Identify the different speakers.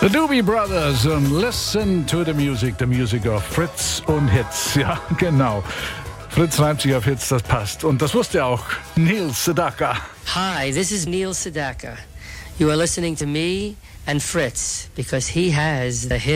Speaker 1: The Doobie Brothers und Listen to the Music of Fritz und Hits. Ja, genau. Fritz reimt sich auf Hits, das passt. Und das wusste auch Neil Sedaka.
Speaker 2: Hi, this is Neil Sedaka. You are listening to me and Fritz because he has the hit.